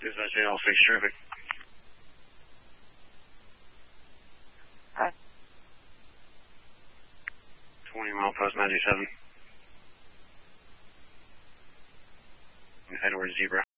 Dispatch 8, all 6 traffic. Hi. 20 mile post 97. Head towards Zebra.